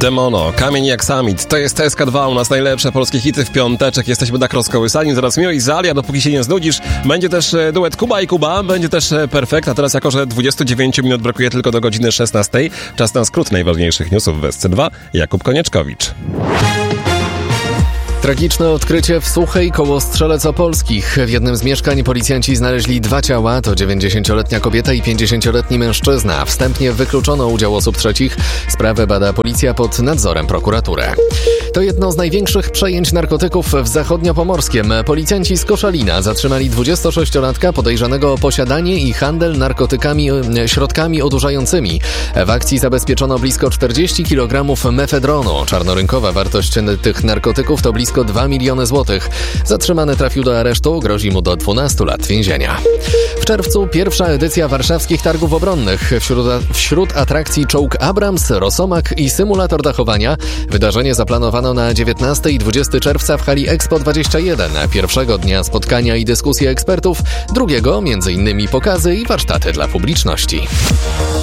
Demono, Kamień jak Summit, to jest SK2, u nas najlepsze polskie hity w piąteczek, jesteśmy tak rozkołysani, zaraz Mio i Zalia, dopóki się nie znudzisz, będzie też duet Kuba i Kuba, będzie też Perfekt, a teraz jako, że 29 minut brakuje tylko do godziny 16, czas na skrót najważniejszych newsów w SC2, Jakub Konieczkowicz. Tragiczne odkrycie w Suchej koło Strzelec Opolskich. W jednym z mieszkań policjanci znaleźli 2 ciała, to 90-letnia kobieta i 50-letni mężczyzna. Wstępnie wykluczono udział osób trzecich. Sprawę bada policja pod nadzorem prokuratury. To jedno z największych przejęć narkotyków w zachodniopomorskiem. Policjanci z Koszalina zatrzymali 26-latka podejrzanego o posiadanie i handel narkotykami, środkami odurzającymi. W akcji zabezpieczono blisko 40 kg mefedronu. Czarnorynkowa wartość tych narkotyków to blisko 2 miliony złotych. Zatrzymany trafił do aresztu, grozi mu do 12 lat więzienia. W czerwcu pierwsza edycja warszawskich targów obronnych. Wśród atrakcji czołg Abrams, Rosomak i symulator dachowania. Wydarzenie zaplanowano na 19 i 20 czerwca w hali Expo 21. Pierwszego dnia spotkania i dyskusje ekspertów, drugiego m.in. pokazy i warsztaty dla publiczności.